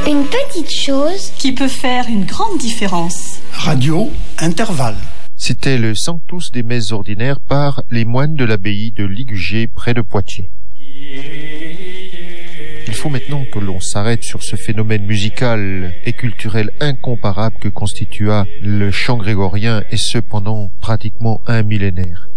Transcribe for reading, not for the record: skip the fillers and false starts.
Une petite chose qui peut faire une grande différence. Radio Intervalle. C'était le Sanctus des messes ordinaires par les moines de l'abbaye de Ligugé près de Poitiers. Il faut maintenant que l'on s'arrête sur ce phénomène musical et culturel incomparable que constitua le chant grégorien, et ce pendant pratiquement un millénaire.